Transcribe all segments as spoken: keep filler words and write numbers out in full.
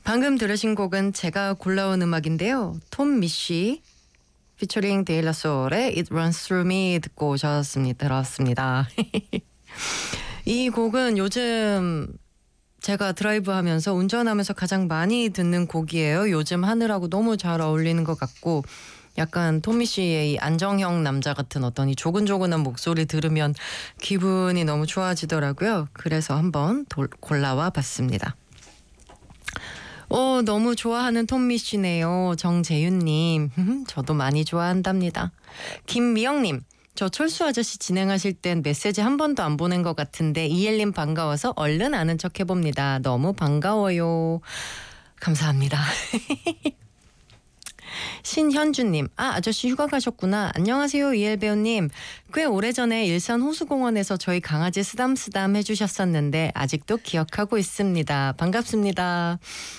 방금 들으신 곡은 제가 골라온 음악인데요. 톰 미쉬 피처링 데일라 소울의 It Runs Through Me 듣고 오셨습니다. 들었습니다. 이 곡은 요즘 제가 드라이브 하면서 운전하면서 가장 많이 듣는 곡이에요. 요즘 하늘하고 너무 잘 어울리는 것 같고 약간 토미 씨의 이 안정형 남자 같은 어떤 이 조근조근한 목소리 들으면 기분이 너무 좋아지더라고요. 그래서 한번 돌, 골라와 봤습니다. 어, 너무 좋아하는 톰미 씨네요. 정재윤님. 저도 많이 좋아한답니다. 김미영님. 저 철수 아저씨 진행하실 땐 메시지 한 번도 안 보낸 것 같은데 이엘님 반가워서 얼른 아는 척 해봅니다. 너무 반가워요. 감사합니다. 신현주님. 아 아저씨 휴가 가셨구나. 안녕하세요 이엘 배우님. 꽤 오래전에 일산 호수공원에서 저희 강아지 쓰담쓰담 해주셨었는데 아직도 기억하고 있습니다. 반갑습니다.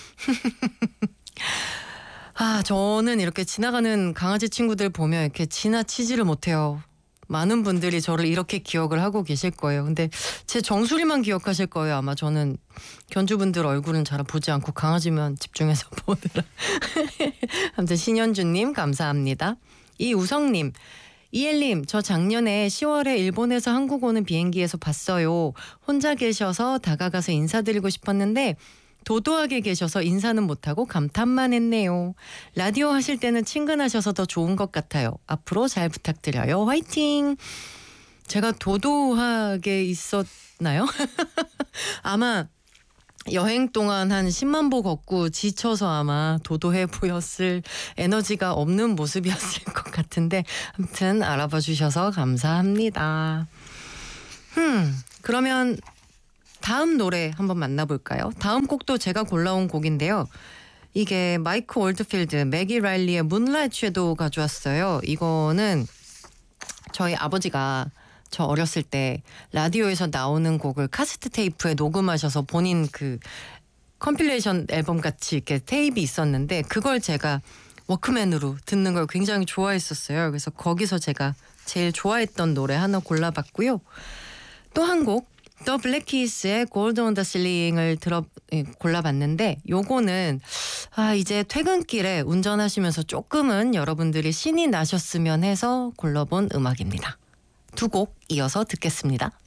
아 저는 이렇게 지나가는 강아지 친구들 보면 이렇게 지나치지를 못해요. 많은 분들이 저를 이렇게 기억을 하고 계실 거예요. 근데 제 정수리만 기억하실 거예요. 아마 저는 견주분들 얼굴은 잘 보지 않고 강아지만 집중해서 보느라. 아무튼 신현주님 감사합니다. 이우성님. 이엘님 저 작년에 시월에 일본에서 한국 오는 비행기에서 봤어요. 혼자 계셔서 다가가서 인사드리고 싶었는데 도도하게 계셔서 인사는 못하고 감탄만 했네요. 라디오 하실 때는 친근하셔서 더 좋은 것 같아요. 앞으로 잘 부탁드려요. 화이팅! 제가 도도하게 있었나요? 아마 여행 동안 한 십만 보 걷고 지쳐서 아마 도도해 보였을 에너지가 없는 모습이었을 것 같은데 아무튼 알아봐 주셔서 감사합니다. 음, 그러면 다음 노래 한번 만나볼까요? 다음 곡도 제가 골라온 곡인데요. 이게 마이크 올드필드, 매기 라일리의 문라이트 섀도우 가져왔어요. 이거는 저희 아버지가 저 어렸을 때 라디오에서 나오는 곡을 카세트 테이프에 녹음하셔서 본인 그 컴필레이션 앨범 같이 이렇게 테이프가 있었는데 그걸 제가 워크맨으로 듣는 걸 굉장히 좋아했었어요. 그래서 거기서 제가 제일 좋아했던 노래 하나 골라봤고요. 또 한 곡 더 블랙키스의 Gold on the Ceiling을 들어 골라봤는데 요거는 아 이제 퇴근길에 운전하시면서 조금은 여러분들이 신이 나셨으면 해서 골라본 음악입니다. 두 곡 이어서 듣겠습니다.